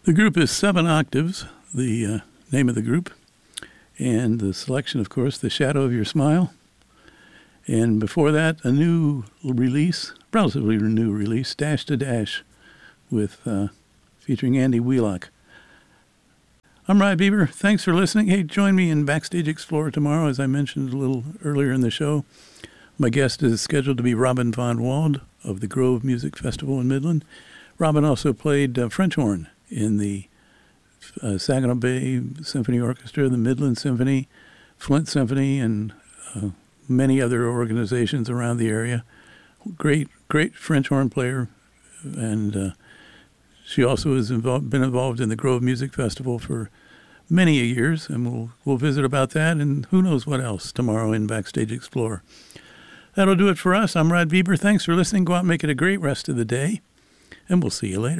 The group is Seven Octaves, the name of the group, and the selection, of course, The Shadow of Your Smile. And before that, a new release, relatively new release, Dash to Dash, with featuring Andy Wheelock. I'm Rod Bieber. Thanks for listening. Hey, join me in Backstage Explorer tomorrow, as I mentioned a little earlier in the show. My guest is scheduled to be Robin Von Wald of the Grove Music Festival in Midland. Robin also played French horn in the Saginaw Bay Symphony Orchestra, the Midland Symphony, Flint Symphony, and many other organizations around the area. Great French horn player, and she also has been involved in the Grove Music Festival for many years, and we'll visit about that and who knows what else tomorrow in Backstage Explorer. That'll do it for us. I'm Rod Bieber. Thanks for listening. Go out and make it a great rest of the day, and we'll see you later.